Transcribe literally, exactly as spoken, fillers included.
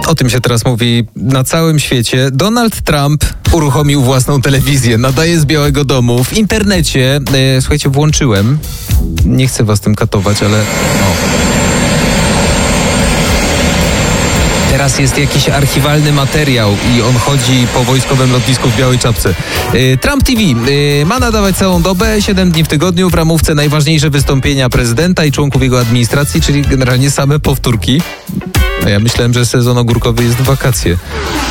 O tym się teraz mówi na całym świecie. Donald Trump uruchomił własną telewizję. Nadaje z Białego Domu. W internecie, e, słuchajcie, włączyłem. Nie chcę was tym katować, ale... O. Teraz jest jakiś archiwalny materiał i on chodzi po wojskowym lotnisku w białej czapce. Yy, Trump T V yy, ma nadawać całą dobę, siedem dni w tygodniu. W ramówce najważniejsze wystąpienia prezydenta i członków jego administracji, czyli generalnie same powtórki. Ja myślałem, że sezon ogórkowy jest w wakacje.